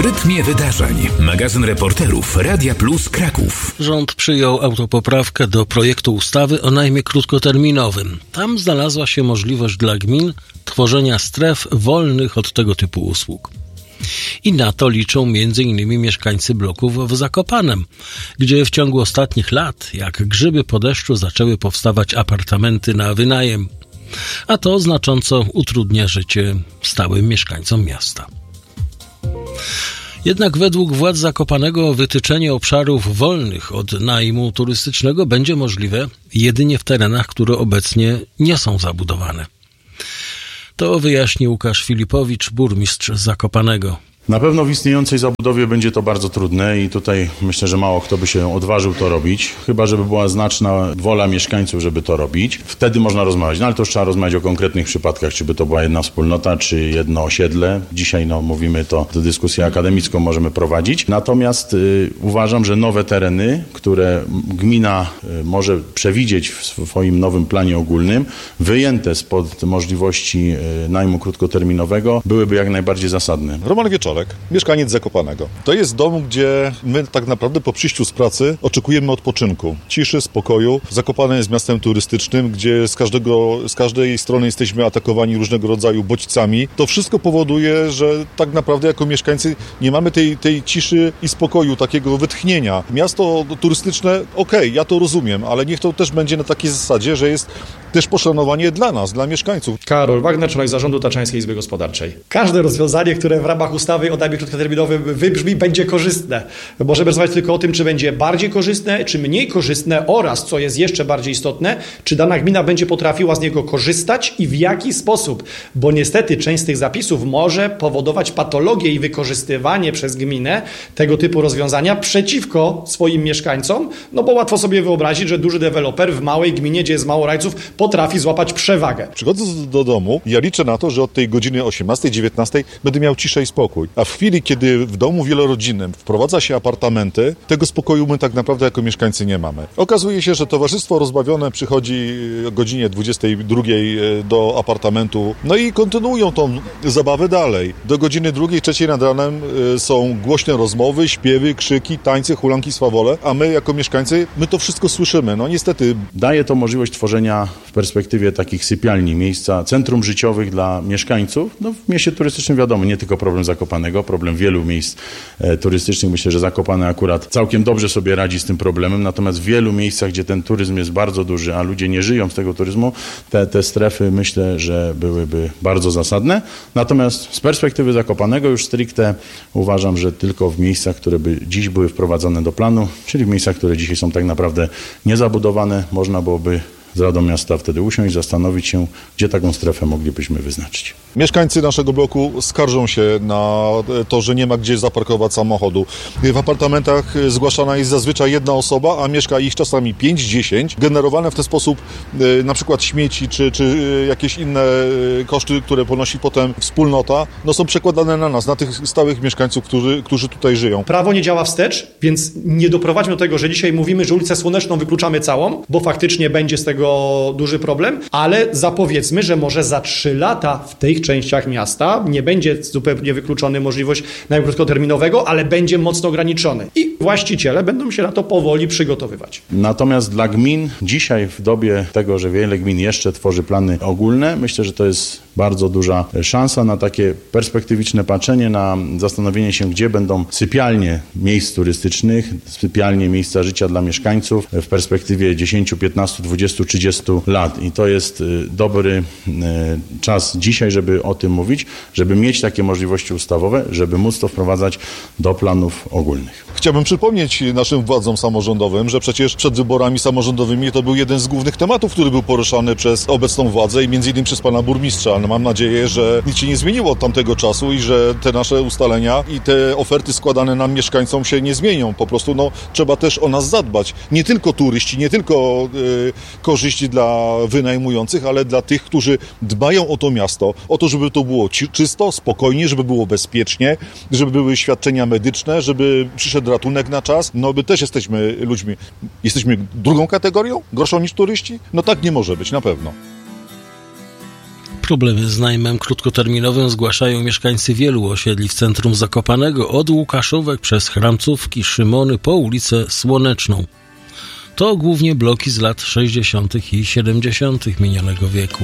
W rytmie wydarzeń. Magazyn reporterów Radia Plus Kraków. Rząd przyjął autopoprawkę do projektu ustawy o najmie krótkoterminowym. Tam znalazła się możliwość dla gmin tworzenia stref wolnych od tego typu usług. I na to liczą m.in. mieszkańcy bloków w Zakopanem, gdzie w ciągu ostatnich lat, jak grzyby po deszczu, zaczęły powstawać apartamenty na wynajem. A to znacząco utrudnia życie stałym mieszkańcom miasta. Jednak według władz Zakopanego wytyczenie obszarów wolnych od najmu turystycznego będzie możliwe jedynie w terenach, które obecnie nie są zabudowane. To wyjaśni Łukasz Filipowicz, burmistrz Zakopanego. Na pewno w istniejącej zabudowie będzie to bardzo trudne i tutaj myślę, że mało kto by się odważył to robić, chyba żeby była znaczna wola mieszkańców, żeby to robić. Wtedy można rozmawiać, no ale to już trzeba rozmawiać o konkretnych przypadkach, czy by to była jedna wspólnota, czy jedno osiedle. Dzisiaj mówimy to dyskusję akademicką możemy prowadzić. Natomiast uważam, że nowe tereny, które gmina może przewidzieć w swoim nowym planie ogólnym, wyjęte spod możliwości najmu krótkoterminowego, byłyby jak najbardziej zasadne. Roman Wieczorek, mieszkaniec Zakopanego. To jest dom, gdzie my tak naprawdę po przyjściu z pracy oczekujemy odpoczynku, ciszy, spokoju. Zakopane jest miastem turystycznym, gdzie z każdej strony jesteśmy atakowani różnego rodzaju bodźcami. To wszystko powoduje, że tak naprawdę jako mieszkańcy nie mamy tej ciszy i spokoju, takiego wytchnienia. Miasto turystyczne, okej, ja to rozumiem, ale niech to też będzie na takiej zasadzie, że jest też poszanowanie dla nas, dla mieszkańców. Karol Wagner, członek zarządu Tatrzańskiej Izby Gospodarczej. Każde rozwiązanie, które w ramach ustawy o najmie krótkoterminowym wybrzmi, będzie korzystne. Możemy rozmawiać tylko o tym, czy będzie bardziej korzystne, czy mniej korzystne oraz, co jest jeszcze bardziej istotne, czy dana gmina będzie potrafiła z niego korzystać i w jaki sposób. Bo niestety część z tych zapisów może powodować patologię i wykorzystywanie przez gminę tego typu rozwiązania przeciwko swoim mieszkańcom, no bo łatwo sobie wyobrazić, że duży deweloper w małej gminie, gdzie jest mało rajców, potrafi złapać przewagę. Przychodząc do domu, ja liczę na to, że od tej godziny 18-19 będę miał ciszę i spokój. A w chwili, kiedy w domu wielorodzinnym wprowadza się apartamenty, tego spokoju my tak naprawdę jako mieszkańcy nie mamy. Okazuje się, że towarzystwo rozbawione przychodzi o godzinie 22 do apartamentu, no i kontynuują tą zabawę dalej. Do godziny 2-3 nad ranem są głośne rozmowy, śpiewy, krzyki, tańce, hulanki, swawole, a my jako mieszkańcy, my to wszystko słyszymy. No niestety. Daje to możliwość tworzenia w perspektywie takich sypialni, miejsca, centrum życiowych dla mieszkańców. No w mieście turystycznym wiadomo, nie tylko problem Zakopanego, problem wielu miejsc turystycznych. Myślę, że Zakopane akurat całkiem dobrze sobie radzi z tym problemem, natomiast w wielu miejscach, gdzie ten turyzm jest bardzo duży, a ludzie nie żyją z tego turyzmu, te strefy myślę, że byłyby bardzo zasadne. Natomiast z perspektywy Zakopanego już stricte uważam, że tylko w miejscach, które by dziś były wprowadzone do planu, czyli w miejscach, które dzisiaj są tak naprawdę niezabudowane, można byłoby z Radą Miasta wtedy usiąść, zastanowić się, gdzie taką strefę moglibyśmy wyznaczyć. Mieszkańcy naszego bloku skarżą się na to, że nie ma gdzie zaparkować samochodu. W apartamentach zgłaszana jest zazwyczaj jedna osoba, a mieszka ich czasami 5-10. Generowane w ten sposób na przykład śmieci czy jakieś inne koszty, które ponosi potem wspólnota, no są przekładane na nas, na tych stałych mieszkańców, którzy tutaj żyją. Prawo nie działa wstecz, więc nie doprowadźmy do tego, że dzisiaj mówimy, że ulicę Słoneczną wykluczamy całą, bo faktycznie będzie z tego duży problem, ale zapowiedzmy, że może za 3 lata w tych częściach miasta nie będzie zupełnie wykluczony możliwość najmu krótkoterminowego, ale będzie mocno ograniczony. I właściciele będą się na to powoli przygotowywać. Natomiast dla gmin dzisiaj w dobie tego, że wiele gmin jeszcze tworzy plany ogólne, myślę, że to jest bardzo duża szansa na takie perspektywiczne patrzenie, na zastanowienie się, gdzie będą sypialnie miejsc turystycznych, sypialnie miejsca życia dla mieszkańców w perspektywie 10, 15, 20, 30 lat. I to jest dobry czas dzisiaj, żeby o tym mówić, żeby mieć takie możliwości ustawowe, żeby móc to wprowadzać do planów ogólnych. Chciałbym przypomnieć naszym władzom samorządowym, że przecież przed wyborami samorządowymi to był jeden z głównych tematów, który był poruszany przez obecną władzę i między innymi przez pana burmistrza. No, mam nadzieję, że nic się nie zmieniło od tamtego czasu i że te nasze ustalenia i te oferty składane nam mieszkańcom się nie zmienią. Po prostu trzeba też o nas zadbać. Nie tylko turyści, nie tylko korzyści dla wynajmujących, ale dla tych, którzy dbają o to miasto, o to, żeby to było czysto, spokojnie, żeby było bezpiecznie, żeby były świadczenia medyczne, żeby przyszedł ratunek na czas. No my też jesteśmy ludźmi. Jesteśmy drugą kategorią? Gorszą niż turyści? No tak nie może być, na pewno. Problemy z najmem krótkoterminowym zgłaszają mieszkańcy wielu osiedli w centrum Zakopanego, od Łukaszówek przez Chramcówki, Szymony po ulicę Słoneczną. To głównie bloki z lat 60. i 70. minionego wieku.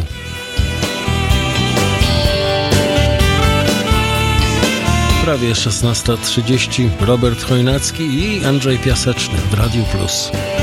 Prawie 16:30. Robert Chojnacki i Andrzej Piaseczny w Radiu Plus.